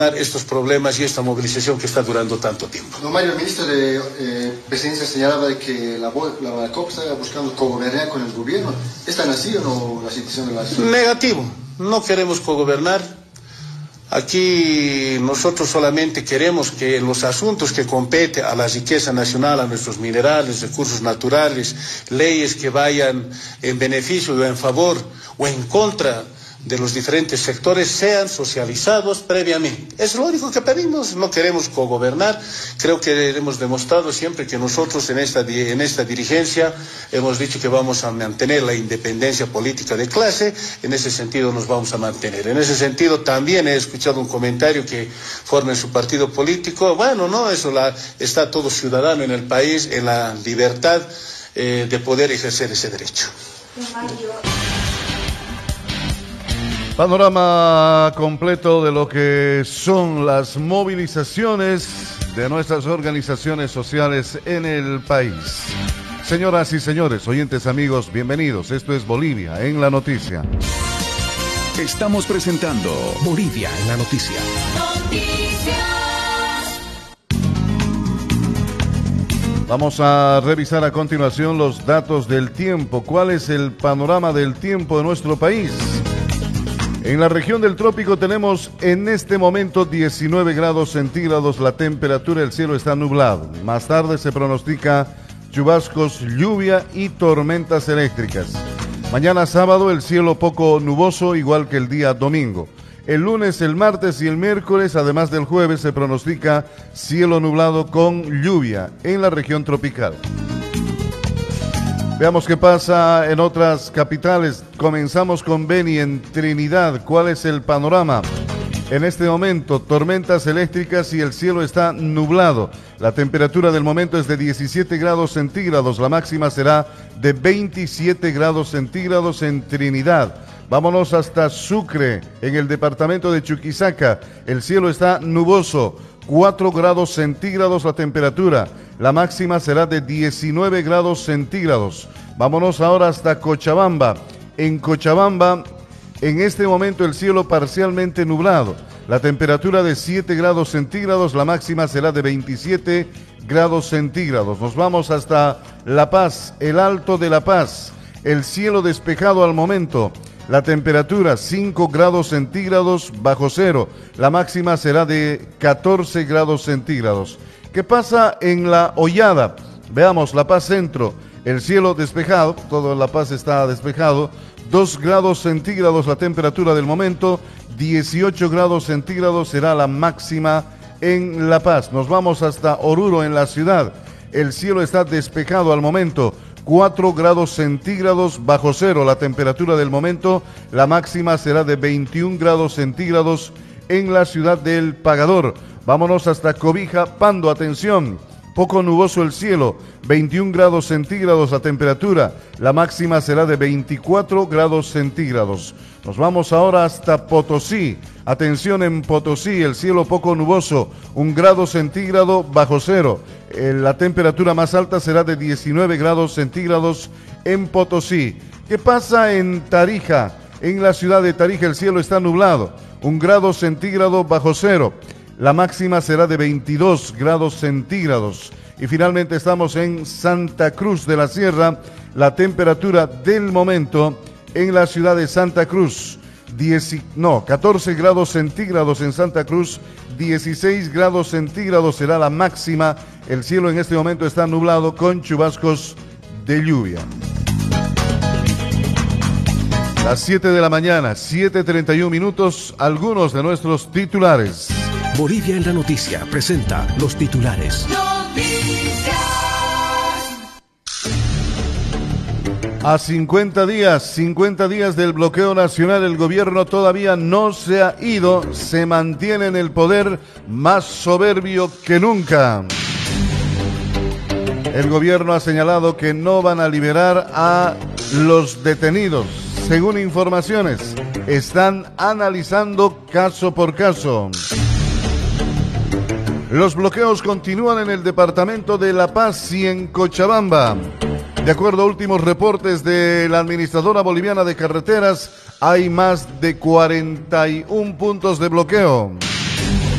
estos problemas y esta movilización que está durando tanto tiempo. Don Mario, el ministro de Presidencia señalaba de que la COP está buscando cogobernar con el gobierno. ¿Es tan así o no la situación de la ciudad? Negativo, no queremos cogobernar. Aquí nosotros solamente queremos que los asuntos que competen a la riqueza nacional, a nuestros minerales, recursos naturales, leyes que vayan en beneficio o en favor o en contra de los diferentes sectores sean socializados previamente. Es lo único que pedimos, no queremos cogobernar. Creo que hemos demostrado siempre que nosotros en esta dirigencia hemos dicho que vamos a mantener la independencia política de clase, en ese sentido nos vamos a mantener. En ese sentido también he escuchado un comentario que formen su partido político. Bueno, no, eso está todo ciudadano en el país en la libertad de poder ejercer ese derecho. Panorama completo de lo que son las movilizaciones de nuestras organizaciones sociales en el país. Señoras y señores, oyentes amigos, bienvenidos. Esto es Bolivia en la Noticia. Estamos presentando Bolivia en la Noticia. Vamos a revisar a continuación los datos del tiempo. ¿Cuál es el panorama del tiempo de nuestro país? En la región del trópico tenemos en este momento 19 grados centígrados la temperatura, el cielo está nublado. Más tarde se pronostica chubascos, lluvia y tormentas eléctricas. Mañana sábado el cielo poco nuboso, igual que el día domingo. El lunes, el martes y el miércoles, además del jueves, se pronostica cielo nublado con lluvia en la región tropical. Veamos qué pasa en otras capitales. Comenzamos con Beni en Trinidad. ¿Cuál es el panorama? En este momento, tormentas eléctricas y el cielo está nublado. La temperatura del momento es de 17 grados centígrados. La máxima será de 27 grados centígrados en Trinidad. Vámonos hasta Sucre, en el departamento de Chuquisaca. El cielo está nuboso. 4 grados centígrados la temperatura. La máxima será de 19 grados centígrados. Vámonos ahora hasta Cochabamba. En Cochabamba, en este momento el cielo parcialmente nublado. La temperatura de 7 grados centígrados, la máxima será de 27 grados centígrados. Nos vamos hasta La Paz, el Alto de La Paz. El cielo despejado al momento. La temperatura 5 grados centígrados bajo cero. La máxima será de 14 grados centígrados. ¿Qué pasa en La Hollada? Veamos, La Paz Centro. El cielo despejado, todo La Paz está despejado. 2 grados centígrados la temperatura del momento. 18 grados centígrados será la máxima en La Paz. Nos vamos hasta Oruro en la ciudad. El cielo está despejado al momento. 4 grados centígrados bajo cero la temperatura del momento. La máxima será de 21 grados centígrados en la ciudad del Pagador. Vámonos hasta Cobija, Pando, atención. Poco nuboso el cielo, 21 grados centígrados la temperatura. La máxima será de 24 grados centígrados. Nos vamos ahora hasta Potosí. Atención en Potosí, el cielo poco nuboso, 1 grado centígrado bajo cero. La temperatura más alta será de 19 grados centígrados en Potosí. ¿Qué pasa en Tarija? En la ciudad de Tarija el cielo está nublado, 1 grado centígrado bajo cero. La máxima será de 22 grados centígrados. Y finalmente estamos en Santa Cruz de la Sierra. La temperatura del momento en la ciudad de Santa Cruz, 14 grados centígrados en Santa Cruz, 16 grados centígrados será la máxima. El cielo en este momento está nublado con chubascos de lluvia. Las 7 de la mañana, 7:31 minutos, algunos de nuestros titulares. Bolivia en la Noticia presenta los titulares. A 50 días del bloqueo nacional, el gobierno todavía no se ha ido, se mantiene en el poder más soberbio que nunca. El gobierno ha señalado que no van a liberar a los detenidos. Según informaciones, están analizando caso por caso. Los bloqueos continúan en el departamento de La Paz y en Cochabamba. De acuerdo a últimos reportes de la Administradora Boliviana de Carreteras, hay más de 41 puntos de bloqueo.